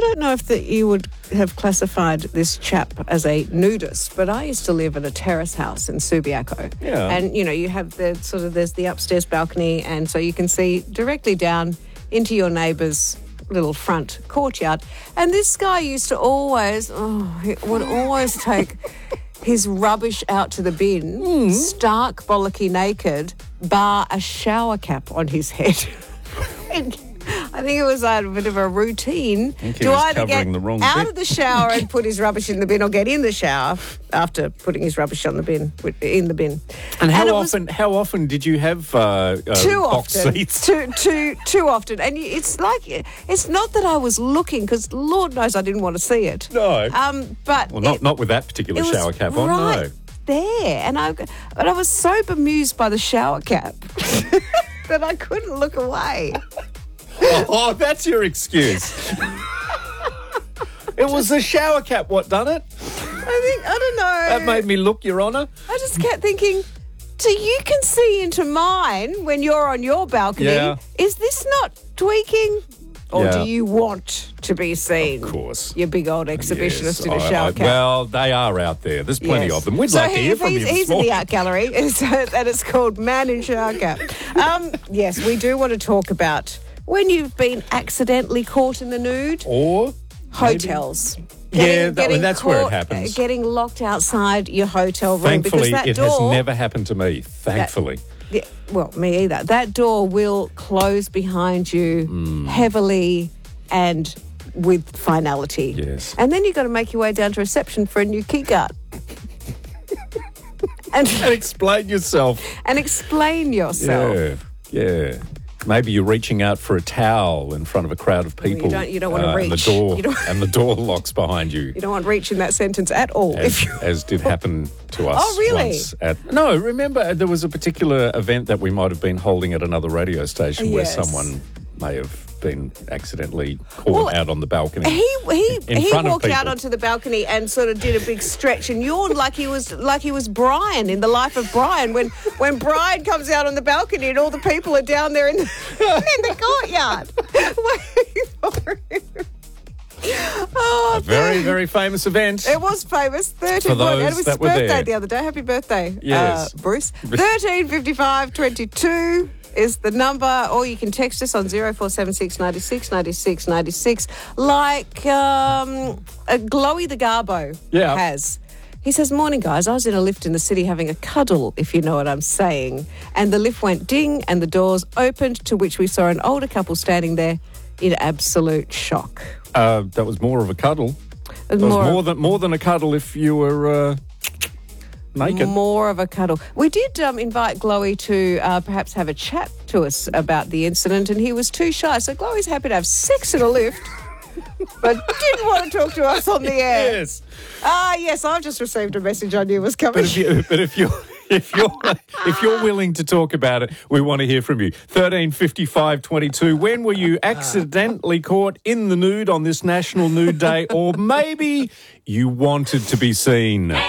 don't know if you would have classified this chap as a nudist, but I used to live in a terrace house in Subiaco. Yeah. And, you have there's the upstairs balcony, and so you can see directly down into your neighbour's little front courtyard. And this guy used to would always take his rubbish out to the bin, stark bollocky naked, bar a shower cap on his head. And I think it was a bit of a routine to either get out of the shower and put his rubbish in the bin, or get in the shower after putting his rubbish in the bin. And how often did you have box seats? Too often. And it's not that I was looking, because Lord knows I didn't want to see it. No. But not with that particular shower cap on. No. There, and I was so bemused by the shower cap that I couldn't look away. Oh, that's your excuse. It was the shower cap what done it? I don't know. That made me look, Your Honour. I just kept thinking, so you can see into mine when you're on your balcony. Yeah. Is this not tweaking? Or Yeah. do you want to be seen? Of course. You big old exhibitionist in a Yes, shower cap. Well, they are out there. There's plenty of them. We'd like to hear from you. He's in the art gallery, and it's called Man in Shower Cap. Yes, we do want to talk about when you've been accidentally caught in the nude. Or hotels. That's where it happens. Getting locked outside your hotel room. Thankfully, because that it door has never happened to me. Thankfully. Well, me either. That door will close behind you heavily and with finality. Yes. And then you've got to make your way down to reception for a new key guard. and explain yourself. And explain yourself. Yeah. Maybe you're reaching out for a towel in front of a crowd of people. You don't want to reach. And the door locks behind you. You don't want to reach in that sentence at all. As did happen to us. Oh, really? Once remember, there was a particular event that we might have been holding at another radio station where someone may have been accidentally caught out on the balcony. He walked people. out onto the balcony and sort of did a big stretch and yawned like he was Brian in The Life of Brian when Brian comes out on the balcony and all the people are down there in the courtyard waiting for him. Oh, a very, very famous event. It was famous. 13. For those it was that his were birthday there. the other day. Happy birthday, Yes. Bruce. 1355 22 is the number, or you can text us on 0476 96 96 96, like Glowy the Garbo has. He says, morning, guys. I was in a lift in the city having a cuddle, if you know what I'm saying. And the lift went ding and the doors opened, to which we saw an older couple standing there in absolute shock. That was more of a cuddle. It was more than a cuddle if you were naked. More of a cuddle. We did invite Glowy to perhaps have a chat to us about the incident, and he was too shy. So Glowy's happy to have sex in a lift, but didn't want to talk to us on the air. Yes. Yes, I've just received a message I knew was coming. But if you're willing to talk about it, we want to hear from you. 1355 22. When were you accidentally caught in the nude on this National Nude Day, or maybe you wanted to be seen?